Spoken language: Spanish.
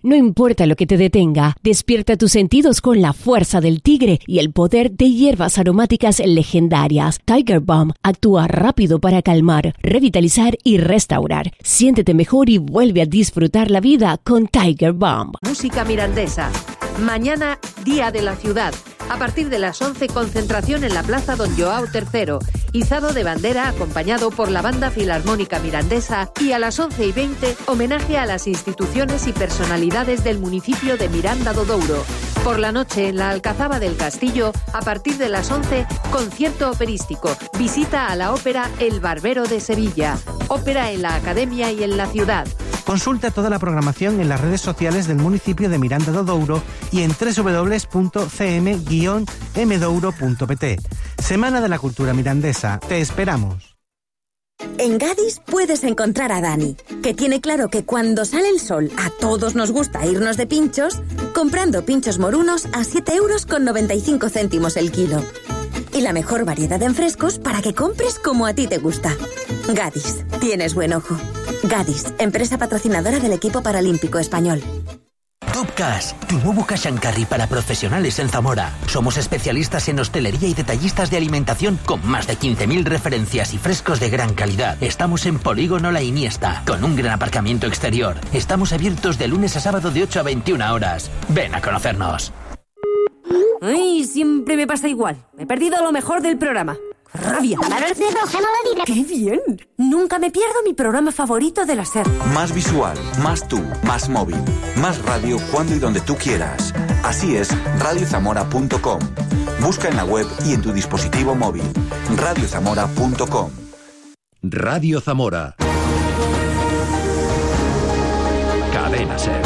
No importa lo que te detenga, despierta tus sentidos con la fuerza del tigre y el poder de hierbas aromáticas legendarias. Tiger Balm actúa rápido para calmar, revitalizar y restaurar. Siéntete mejor y vuelve a disfrutar la vida con Tiger Balm. Música mirandesa. Mañana, Día de la Ciudad. A partir de las 11, concentración en la Plaza Don Joao III. Izado de bandera acompañado por la Banda Filarmónica Mirandesa y a las 11:20, homenaje a las instituciones y personalidades del municipio de Miranda do Douro. Por la noche, en la Alcazaba del Castillo, a partir de las 11, concierto operístico. Visita a la ópera El Barbero de Sevilla. Ópera en la Academia y en la ciudad. Consulta toda la programación en las redes sociales del municipio de Miranda do Douro y en www.cm-mdouro.pt. Semana de la Cultura Mirandesa. Te esperamos. En Gadis puedes encontrar a Dani, que tiene claro que cuando sale el sol a todos nos gusta irnos de pinchos, comprando pinchos morunos a 7,95 € el kilo. Y la mejor variedad en frescos para que compres como a ti te gusta. Gadis, tienes buen ojo. Gadis, empresa patrocinadora del equipo paralímpico español. Top Cash, tu nuevo cash and carry para profesionales en Zamora. Somos especialistas en hostelería y detallistas de alimentación con más de 15.000 referencias y frescos de gran calidad. Estamos en Polígono La Iniesta, con un gran aparcamiento exterior. Estamos abiertos de lunes a sábado de 8 a 21 horas. Ven a conocernos. Ay, siempre me pasa igual. Me he perdido lo mejor del programa. ¡Rabia! ¡Qué bien! Nunca me pierdo mi programa favorito de la SER. Más visual, más tú, más móvil. Más radio cuando y donde tú quieras. Así es radiozamora.com. Busca en la web y en tu dispositivo móvil. radiozamora.com. Radio Zamora. Cadena SER.